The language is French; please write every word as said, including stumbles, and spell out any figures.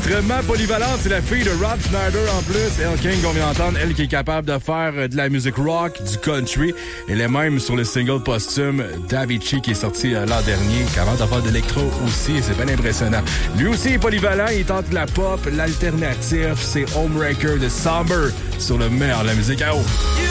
Extrêmement polyvalente, c'est la fille de Rob Schneider en plus. Elle King qu'on vient d'entendre, elle qui est capable de faire de la musique rock, du country. Elle est même sur le single posthume d'Avicii qui est sorti l'an dernier, capable de faire de l'électro aussi, c'est bien impressionnant. Lui aussi est polyvalent, il tente la pop, l'alternative, c'est Homewrecker de Somber sur le meilleur de la musique à eau.